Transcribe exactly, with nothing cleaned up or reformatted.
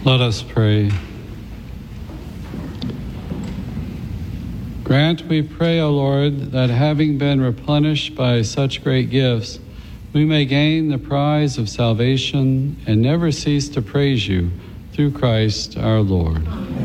Let us pray. Grant, we pray, O Lord, that having been replenished by such great gifts, we may gain the prize of salvation and never cease to praise you through Christ our Lord.